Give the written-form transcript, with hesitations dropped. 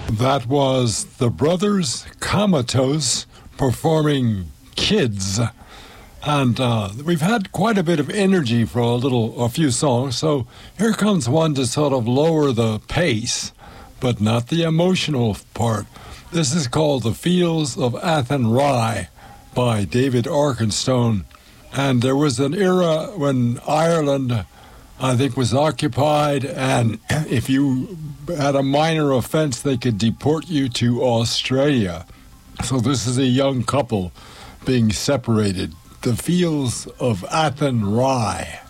That was the Brothers Comatose performing Kids. And we've had quite a bit of energy for a few songs, so here comes one to sort of lower the pace, but not the emotional part. This is called The Fields of Athenry by David Arkenstone. And there was an era when Ireland, I think, was occupied, and if you had a minor offense, they could deport you to Australia. So this is a young couple being separated. The Fields of Athenry.